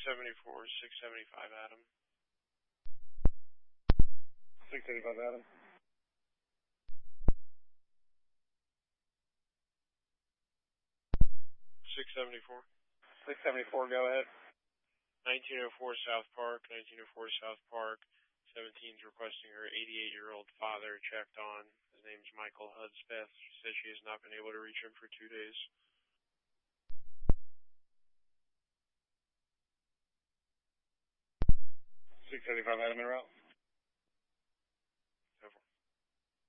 674, 675 Adam. 675 Adam. 674. 674, go ahead. 1904 South Park, 1904 South Park. 17's requesting her 88-year-old father checked on. His name's Michael Hudspeth. She says she has not been able to reach him for 2 days. 675 Adam in route.